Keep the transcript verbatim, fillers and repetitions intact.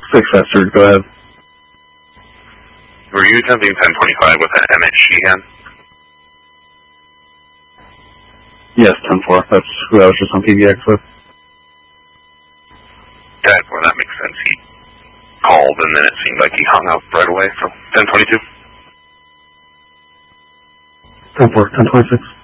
six faster, go ahead. Were you attempting ten twenty-five with an Emmett Sheehan? Yes, ten four. That's who I was just on P B X with. Yeah, well, that makes sense. He called, and then it seemed like he hung up right away, so ten twenty-two. ten four, ten twenty-six.